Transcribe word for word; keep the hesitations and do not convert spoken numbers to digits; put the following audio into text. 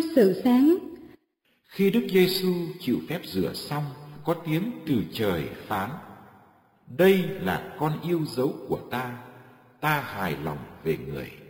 sự sáng. Khi Đức Giêsu chịu phép rửa xong, có tiếng từ trời phán: Đây là con yêu dấu của ta, ta hài lòng về người.